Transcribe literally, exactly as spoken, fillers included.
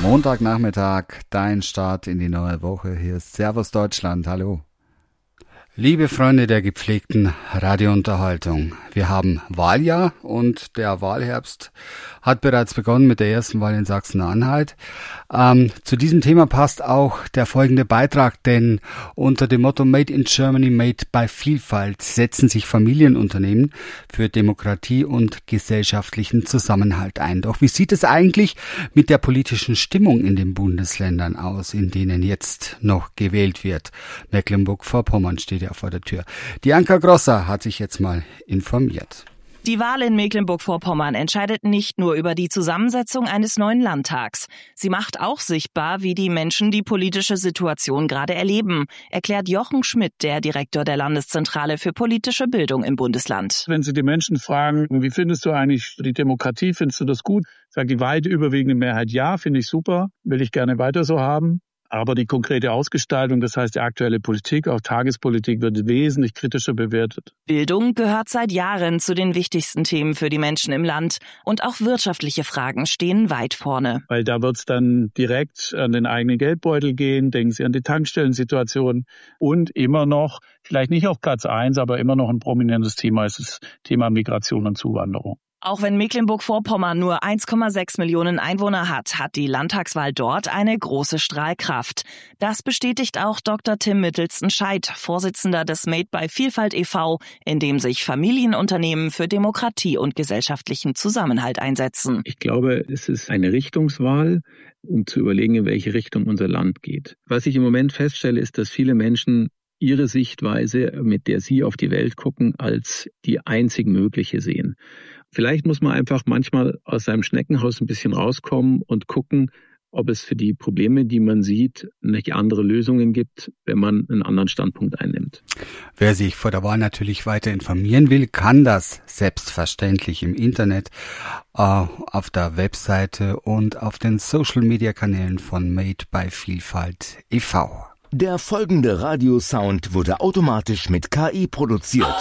Montagnachmittag, dein Start in die neue Woche. Hier ist Servus Deutschland. Hallo. Liebe Freunde der gepflegten Radiounterhaltung, wir haben Wahljahr und der Wahlherbst hat bereits begonnen mit der ersten Wahl in Sachsen-Anhalt. Ähm, zu diesem Thema passt auch der folgende Beitrag, denn unter dem Motto Made in Germany, Made by Vielfalt setzen sich Familienunternehmen für Demokratie und gesellschaftlichen Zusammenhalt ein. Doch wie sieht es eigentlich mit der politischen Stimmung in den Bundesländern aus, in denen jetzt noch gewählt wird? Mecklenburg-Vorpommern steht vor der Tür. Die Anka Grosser hat sich jetzt mal informiert. Die Wahl in Mecklenburg-Vorpommern entscheidet nicht nur über die Zusammensetzung eines neuen Landtags. Sie macht auch sichtbar, wie die Menschen die politische Situation gerade erleben, erklärt Jochen Schmidt, der Direktor der Landeszentrale für politische Bildung im Bundesland. Wenn Sie die Menschen fragen, wie findest du eigentlich die Demokratie, findest du das gut? Sagt die weit überwiegende Mehrheit ja, finde ich super, will ich gerne weiter so haben. Aber die konkrete Ausgestaltung, das heißt die aktuelle Politik, auch Tagespolitik, wird wesentlich kritischer bewertet. Bildung gehört seit Jahren zu den wichtigsten Themen für die Menschen im Land. Und auch wirtschaftliche Fragen stehen weit vorne. Weil da wird es dann direkt an den eigenen Geldbeutel gehen. Denken Sie an die Tankstellensituation. Und immer noch, vielleicht nicht auf Platz eins, aber immer noch ein prominentes Thema ist das Thema Migration und Zuwanderung. Auch wenn Mecklenburg-Vorpommern nur eins Komma sechs Millionen Einwohner hat, hat die Landtagswahl dort eine große Strahlkraft. Das bestätigt auch Doktor Tim Mittelsten-Scheidt, Vorsitzender des Made by Vielfalt e V, in dem sich Familienunternehmen für Demokratie und gesellschaftlichen Zusammenhalt einsetzen. Ich glaube, es ist eine Richtungswahl, um zu überlegen, in welche Richtung unser Land geht. Was ich im Moment feststelle, ist, dass viele Menschen ihre Sichtweise, mit der sie auf die Welt gucken, als die einzig mögliche sehen. Vielleicht muss man einfach manchmal aus seinem Schneckenhaus ein bisschen rauskommen und gucken, ob es für die Probleme, die man sieht, nicht andere Lösungen gibt, wenn man einen anderen Standpunkt einnimmt. Wer sich vor der Wahl natürlich weiter informieren will, kann das selbstverständlich im Internet, äh, auf der Webseite und auf den Social-Media-Kanälen von Made by Vielfalt e V. Der folgende Radiosound wurde automatisch mit K I produziert.